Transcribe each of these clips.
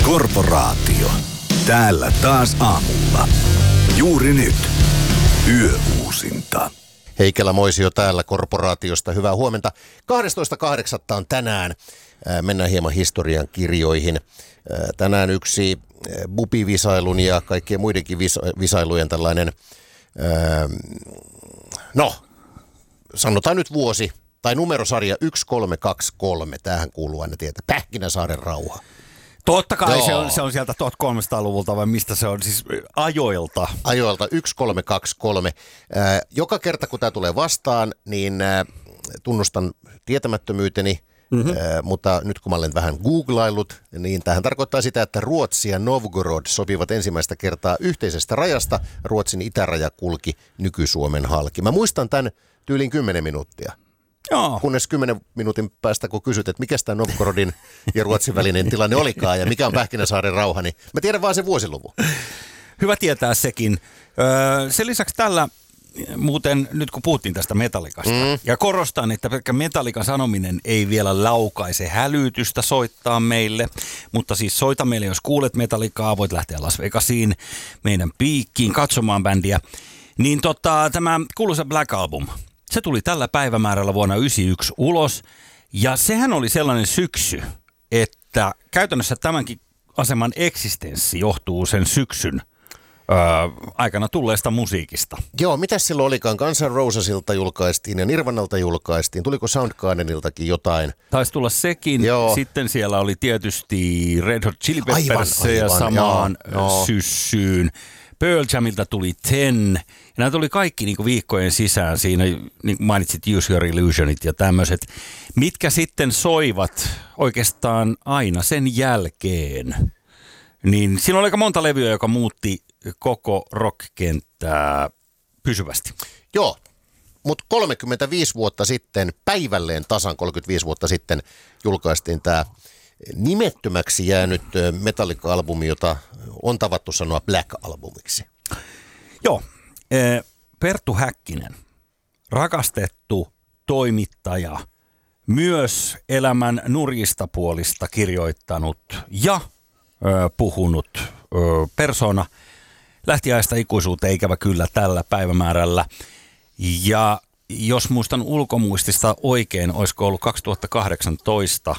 Korporaatio. Täällä taas aamulla. Juuri nyt. Yöuusinta. Heikelä Moisio täällä Korporaatiosta. Hyvää huomenta. 12.8. on tänään. Mennään hieman historian kirjoihin. Tänään yksi bubivisailun ja kaikkien muidenkin visailujen tällainen, sanotaan nyt vuosi tai numerosarja 1323. Tämähän kuuluu aina tietää. Pähkinäsaaren rauha. Totta kai se on sieltä 1300-luvulta vai mistä se on, siis ajoilta. Ajoilta 1323. Joka kerta kun tämä tulee vastaan, niin tunnustan tietämättömyyteni, mutta nyt kun mä olen vähän googlailut, niin tämähän tarkoittaa sitä, että Ruotsi ja Novgorod sopivat ensimmäistä kertaa yhteisestä rajasta. Ruotsin itäraja kulki nyky-Suomen halki. Mä muistan tämän tyyliin 10 minuuttia. Joo. Kunnes 10 minuutin päästä, kun kysyt, että mikä tämä Novgorodin ja Ruotsin välinen tilanne olikaan ja mikä on Pähkinäsaaren rauha, niin mä tiedän vaan sen vuosiluvun. Hyvä tietää sekin. Sen lisäksi tällä, muuten nyt kun puhuttiin tästä Metallicasta, ja korostan, että pelkkä Metallican sanominen ei vielä laukaise hälytystä soittaa meille, mutta siis soita meille, jos kuulet Metallicaa, voit lähteä Las Vegasiin, meidän piikkiin katsomaan bändiä, niin tämä kuuluisa Black Album, se tuli tällä päivämäärällä vuonna 1991 ulos, ja sehän oli sellainen syksy, että käytännössä tämänkin aseman eksistenssi johtuu sen syksyn aikana tulleesta musiikista. Joo, mitäs silloin olikaan? Guns N' Rosesilta julkaistiin ja Nirvanalta julkaistiin. Tuliko Soundgardeniltakin jotain? Taisi tulla sekin. Joo. Sitten siellä oli tietysti Red Hot Chili Peppers ja samaan syssyyn. Pearl Jamilta tuli Ten. Ja nämä tuli kaikki niin kuin viikkojen sisään siinä, niin kuin mainitsit Use Your Illusionit ja tämmöiset, mitkä sitten soivat oikeastaan aina sen jälkeen. Niin siinä oli aika monta levyä, joka muutti koko rock-kenttää pysyvästi. Joo, mutta 35 vuotta sitten, päivälleen tasan 35 vuotta sitten julkaistiin tämä nimettömäksi jäänyt Metallica-albumi, jota on tavattu sanoa Black-albumiksi. Joo, Perttu Häkkinen, rakastettu toimittaja, myös elämän nurjista puolista kirjoittanut ja puhunut persona, lähti ajasta ikuisuuteen ikävä kyllä tällä päivämäärällä. Ja jos muistan ulkomuistista oikein, olisiko ollut 2018,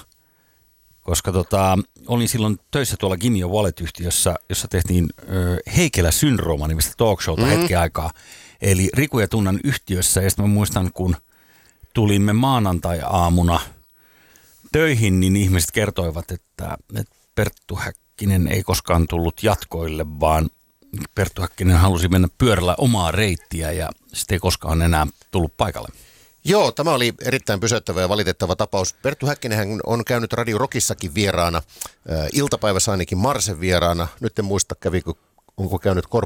koska olin silloin töissä tuolla Gimme Wallet-yhtiössä, jossa tehtiin Heikelä-syndrooma-nimistä talkshowta hetken aikaa. Eli Riku ja Tunnan yhtiössä, ja sitten mä muistan, kun tulimme maanantai-aamuna töihin, niin ihmiset kertoivat, että Perttu Häkkinen ei koskaan tullut jatkoille, vaan Perttu Häkkinen halusi mennä pyörällä omaa reittiä ja sitten ei koskaan enää tullut paikalle. Joo, tämä oli erittäin pysäyttävä ja valitettava tapaus. Perttu Häkkinenhän on käynyt Radio Rockissakin vieraana, iltapäivässä ainakin Marsen vieraana. Nyt en muista, onko käynyt